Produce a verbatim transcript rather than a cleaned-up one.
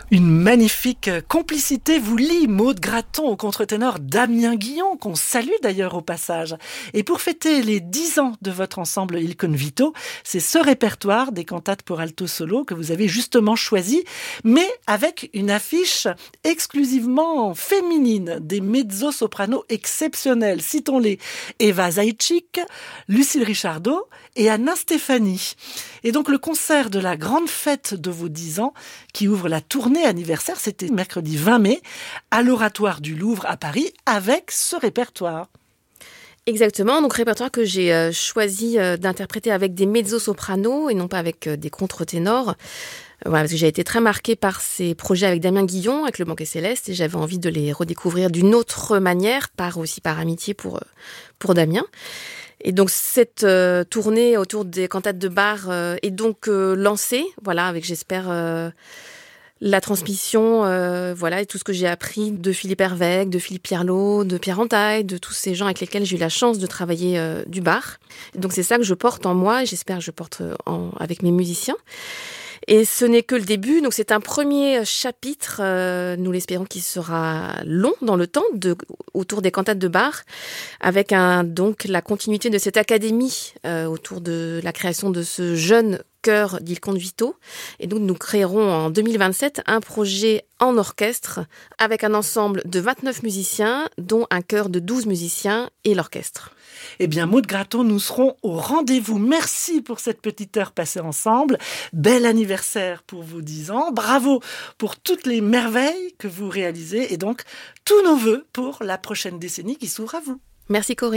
Une magnifique complicité vous lie, Maude Gratton au contre-ténor Damien Guillon, qu'on salue d'ailleurs au passage. Et pour fêter les dix ans de votre ensemble Il Convito, c'est ce répertoire des cantates pour alto solo que vous avez justement choisi, mais avec une affiche exclusivement féminine, des mezzo-sopranos exceptionnels. Citons-les: Eva Zaïtchik, Lucille Richardot et Anna Stéphanie. Et donc le concert de la grande fête de vos dix ans, qui ouvre la tournée anniversaire, c'était mercredi vingt mai, à l'Oratoire du Louvre à Paris, avec ce répertoire. Exactement, donc répertoire que j'ai euh, choisi euh, d'interpréter avec des mezzo-sopranos et non pas avec euh, des contre-ténors. Euh, voilà, parce que j'ai été très marquée par ces projets avec Damien Guillon, avec le Banquet Céleste, et j'avais envie de les redécouvrir d'une autre manière, par aussi par amitié pour, euh, pour Damien. Et donc cette euh, tournée autour des cantates de Bach euh, est donc euh, lancée, voilà, avec j'espère euh, la transmission, euh, voilà, et tout ce que j'ai appris de Philippe Hervèque, de Philippe Pierlot, de Pierre Entaille, de tous ces gens avec lesquels j'ai eu la chance de travailler euh, du Bach. Et donc c'est ça que je porte en moi, et j'espère que je porte en, avec mes musiciens. Et ce n'est que le début, donc c'est un premier chapitre, euh, nous l'espérons qu'il sera long dans le temps, de, autour des cantates de Bach, avec un, donc la continuité de cette académie euh, autour de la création de ce jeune chœur d'Il Convito. Et donc nous créerons en deux mille vingt-sept un projet en orchestre avec un ensemble de vingt-neuf musiciens, dont un chœur de douze musiciens et l'orchestre. Eh bien, Maude Gratton, nous serons au rendez-vous. Merci pour cette petite heure passée ensemble. Bel anniversaire pour vos dix ans. Bravo pour toutes les merveilles que vous réalisez. Et donc, tous nos vœux pour la prochaine décennie qui s'ouvre à vous. Merci Corinne.